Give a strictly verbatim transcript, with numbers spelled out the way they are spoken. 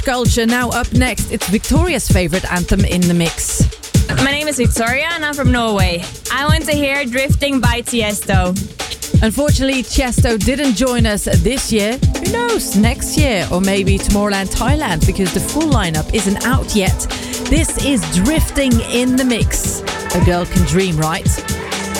Culture. Now up next, it's Victoria's favorite anthem in the mix. My name is Victoria and I'm from Norway. I want to hear Drifting by Tiesto. Unfortunately, Tiesto didn't join us this year. Who knows, next year or maybe Tomorrowland Thailand, because the full lineup isn't out yet. This is Drifting in the Mix. A girl can dream, right?